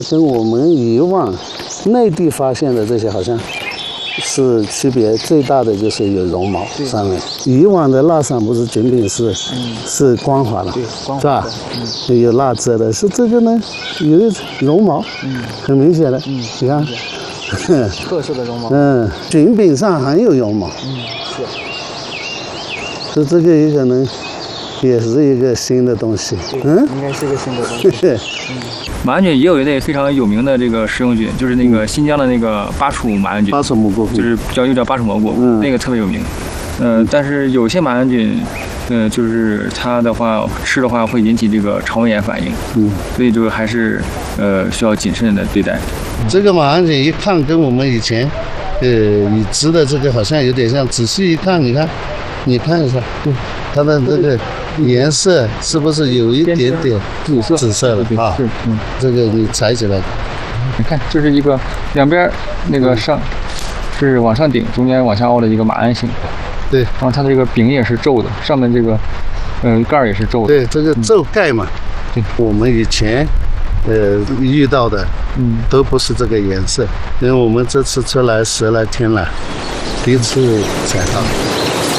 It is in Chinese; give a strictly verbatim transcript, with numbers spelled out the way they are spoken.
跟我们以往内地发现的这些好像是区别最大的，就是有绒毛上面。以往的蜡伞不是仅仅是、嗯、是光滑的， 对，光滑是吧？ 嗯、 有蜡质的，是这个呢有绒毛，嗯，很明显的， 嗯， 你看， 特色的绒毛， 嗯，裙柄上还有绒毛， 嗯，是， 所以这个有可能也是一个新的东西， 嗯，应该是个新的东西。 嗯，马鞍菌也有一类非常有名的这个食用菌，就是那个新疆的那个巴楚马鞍菌， 巴楚蘑菇， 就是叫又叫巴楚蘑菇，嗯，那个特别有名。呃，但是有些马鞍菌，呃，就是它的话吃的话会引起这个肠胃炎反应，嗯，所以这个还是呃需要谨慎的对待。 这个马鞍菌一看跟我们以前呃已知的这个好像有点像，仔细一看，你看，你看一下，嗯，它的这个颜色是不是有一点点紫色？ 紫色了啊？ 是，嗯， 这个你采起来， 你看，这是一个两边那个上是往上顶，中间往下凹的一个马鞍形。 对， 然后它的这个柄也是皱的，上面这个，嗯、呃，盖儿也是皱的。 对，这个皱盖嘛， 对、嗯， 我们以前，呃，遇到的，嗯，都不是这个颜色，因为我们这次出来十来天了，第一次采到。